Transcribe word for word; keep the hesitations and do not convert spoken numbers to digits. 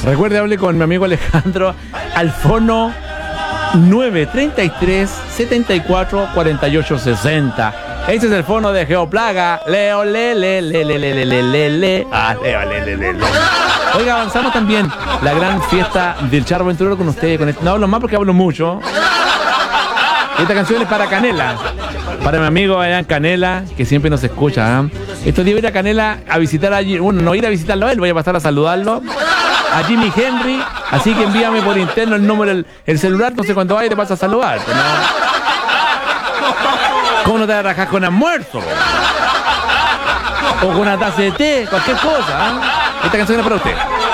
Recuerde, hable con mi amigo Alejandro al fono nueve treinta y tres, setenta y cuatro, cuarenta y ocho sesenta. Ese es el fono de Geoplaga. Leo, le, le, le, le, le, le, le, le. Ah, leo, le, le, le, le. Oiga, avanzamos también la gran fiesta del charro aventurero con ustedes. Con este... No hablo más porque hablo mucho. Esta canción es para Canela, para mi amigo allá en Canela, que siempre nos escucha, ¿eh? Estos días voy a ir a Canela a visitar allí, bueno, no ir a visitarlo a él, voy a pasar a saludarlo, a Jimi Henry, así que envíame por interno el número, el, el celular, no sé cuándo vaya y te vas a saludar, ¿no? ¿Cómo no te vas a rajar con almuerzo? O con una taza de té, cualquier cosa, ¿eh? Esta canción es para usted.